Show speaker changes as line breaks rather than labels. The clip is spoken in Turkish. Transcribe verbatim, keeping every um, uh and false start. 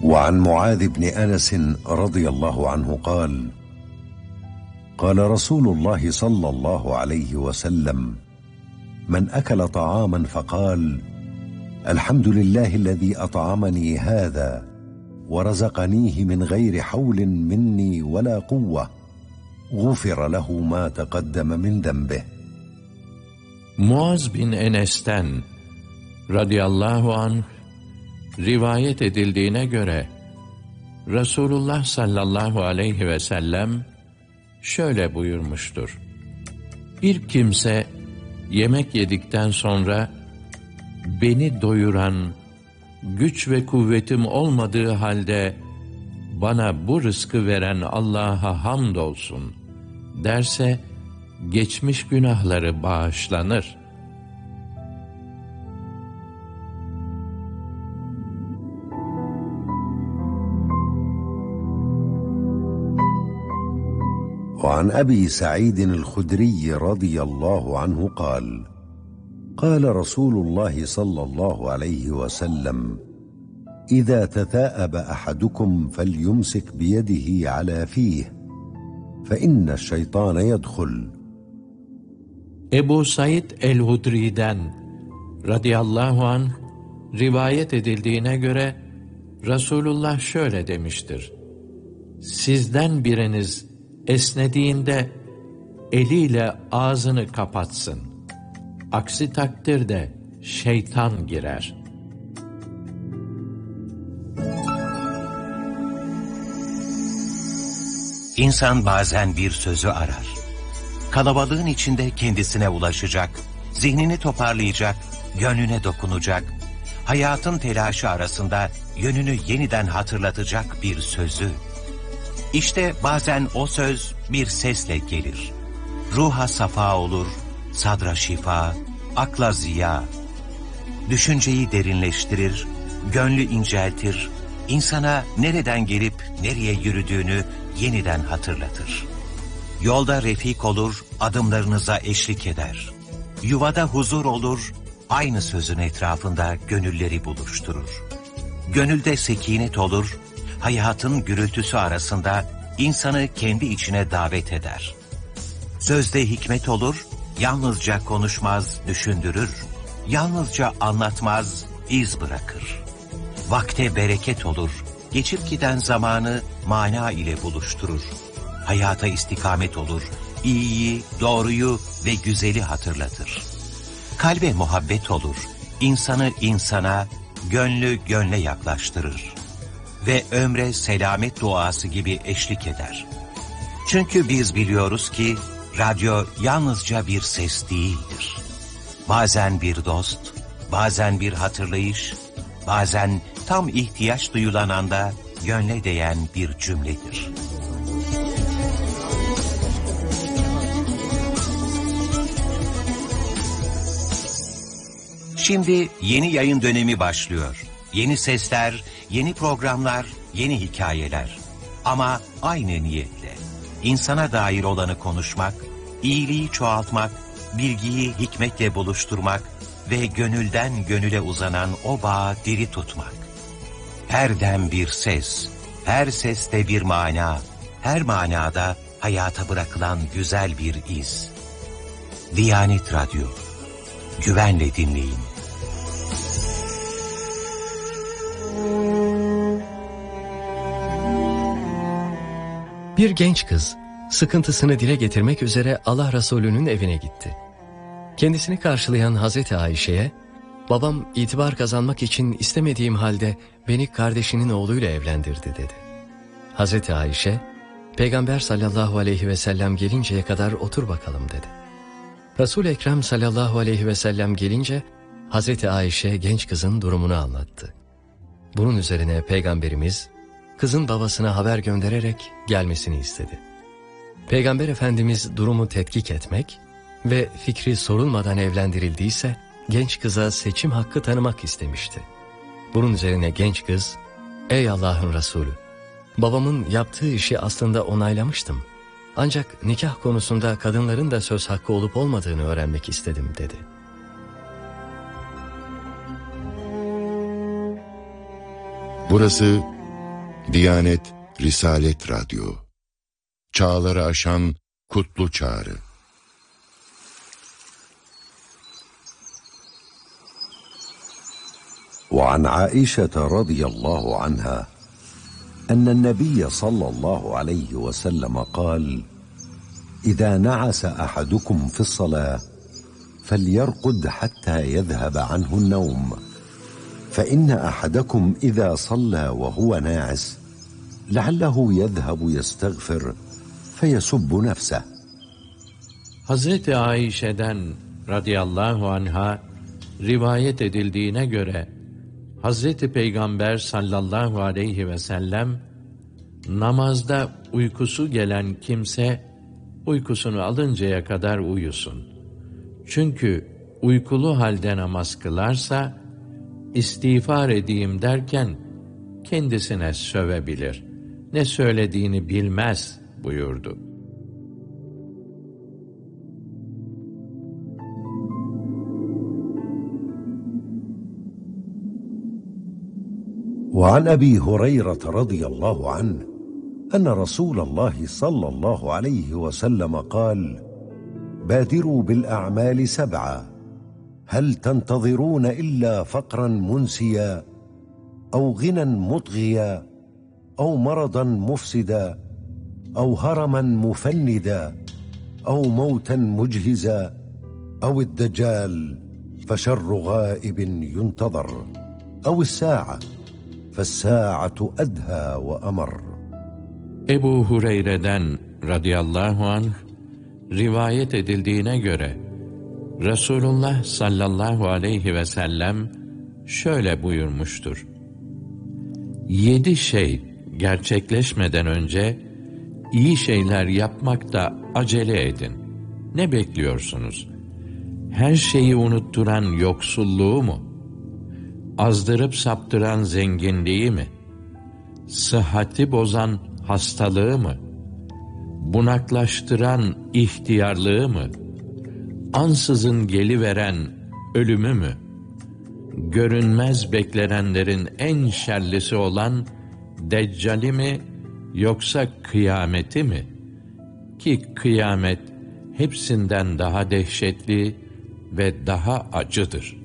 وعن معاذ بن أنس رضي الله عنه قال: قال رسول الله صلى الله عليه وسلم: من أكل طعاما فقال: الحمد لله الذي أطعمني هذا ورزقنيه من غير حول مني ولا قوة، غفر له ما تقدم من ذنبه.
Muaz bin Enes'ten radıyallahu anh rivayet edildiğine göre Resulullah sallallahu aleyhi ve sellem şöyle buyurmuştur: Bir kimse yemek yedikten sonra beni doyuran, güç ve kuvvetim olmadığı halde bana bu rızkı veren Allah'a hamdolsun derse, geçmiş günahları bağışlanır.
وعن أبي سعيد الخدري رضي الله عنه قال: قال رسول الله صلى الله عليه وسلم: إذا تثاءب أحدكم فليمسك بيده على فيه فإن الشيطان يدخل.
Ebu Said el-Hudri'den radıyallahu anh rivayet edildiğine göre Resulullah şöyle demiştir: Sizden biriniz esnediğinde eliyle ağzını kapatsın. Aksi takdirde şeytan girer.
İnsan bazen bir sözü arar. Kalabalığın içinde kendisine ulaşacak, zihnini toparlayacak, gönlüne dokunacak, hayatın telaşı arasında yönünü yeniden hatırlatacak bir sözü. İşte bazen o söz bir sesle gelir. Ruha safa olur, sadra şifa, akla ziya. Düşünceyi derinleştirir, gönlü inceltir, insana nereden gelip nereye yürüdüğünü yeniden hatırlatır. Yolda refik olur, adımlarınıza eşlik eder. Yuvada huzur olur, aynı sözün etrafında gönülleri buluşturur. Gönülde sekinet olur, hayatın gürültüsü arasında insanı kendi içine davet eder. Sözde hikmet olur, yalnızca konuşmaz, düşündürür. Yalnızca anlatmaz, iz bırakır. Vakte bereket olur, geçip giden zamanı mana ile buluşturur. Hayata istikamet olur, iyiyi, doğruyu ve güzeli hatırlatır. Kalbe muhabbet olur, insanı insana, gönlü gönle yaklaştırır. Ve ömre selamet duası gibi eşlik eder. Çünkü biz biliyoruz ki radyo yalnızca bir ses değildir. Bazen bir dost, bazen bir hatırlayış, bazen tam ihtiyaç duyulan anda gönle değen bir cümledir. Şimdi yeni yayın dönemi başlıyor. Yeni sesler, yeni programlar, yeni hikayeler. Ama aynı niyetle. İnsana dair olanı konuşmak, iyiliği çoğaltmak, bilgiyi hikmetle buluşturmak ve gönülden gönüle uzanan o bağı diri tutmak. Her dem bir ses, her seste bir mana, her manada hayata bırakılan güzel bir iz. Diyanet Radyo. Güvenle dinleyin.
Bir genç kız sıkıntısını dile getirmek üzere Allah Resulü'nün evine gitti. Kendisini karşılayan Hazreti Ayşe'ye, "Babam itibar kazanmak için istemediğim halde beni kardeşinin oğluyla evlendirdi," dedi. Hazreti Ayşe, "Peygamber sallallahu aleyhi ve sellem gelinceye kadar otur bakalım," dedi. Resul-i Ekrem sallallahu aleyhi ve sellem gelince Hazreti Ayşe genç kızın durumunu anlattı. Bunun üzerine Peygamberimiz kızın babasına haber göndererek gelmesini istedi. Peygamber Efendimiz durumu tetkik etmek ve fikri sorulmadan evlendirildiyse genç kıza seçim hakkı tanımak istemişti. Bunun üzerine genç kız, "Ey Allah'ın Resulü, babamın yaptığı işi aslında onaylamıştım. Ancak nikah konusunda kadınların da söz hakkı olup olmadığını öğrenmek istedim," dedi.
Burası Diyanet Risalet Radyo. Çağları aşan kutlu çağrı.
وعن عائشة رضي الله عنها أن النبي صلى الله عليه وسلم قال: إذا نعس أحدكم في الصلاة فليرقد حتى يذهب عنه النوم، فإن أحدكم إذا صلى وهو ناعس لعله يذهب يستغفر فيسب نفسه.
Hazreti Ayşe'den radıyallahu anha rivayet edildiğine göre Hazreti Peygamber sallallahu aleyhi ve sellem, namazda uykusu gelen kimse uykusunu alıncaya kadar uyusun. Çünkü uykulu halde namaz kılarsa, istiğfar edeyim derken kendisine sövebilir. Ne söylediğini bilmez buyurdu.
وعن أبي هريرة رضي الله عنه أن رسول الله صلى الله عليه وسلم قال: بادروا بالأعمال سبعة، هل تنتظرون إلا فقرا منسيا أو غنى مطغيا أو مرضا مفسدا أو هرما مفندا أو موتا مجهزا أو الدجال فشر غائب ينتظر أو الساعة فَالسَّاعَةُ أَدْهَى وَأَمَرُّ.
Ebu Hureyre'den radıyallahu anh rivayet edildiğine göre Resulullah sallallahu aleyhi ve sellem şöyle buyurmuştur: Yedi şey gerçekleşmeden önce iyi şeyler yapmakta acele edin. Ne bekliyorsunuz? Her şeyi unutturan yoksulluğu mu? Azdırıp saptıran zenginliği mi? Sıhhati bozan hastalığı mı? Bunaklaştıran ihtiyarlığı mı? Ansızın geliveren ölümü mü? Görünmez beklenenlerin en şerlisi olan Deccali mi, yoksa kıyameti mi? Ki kıyamet hepsinden daha dehşetli ve daha acıdır.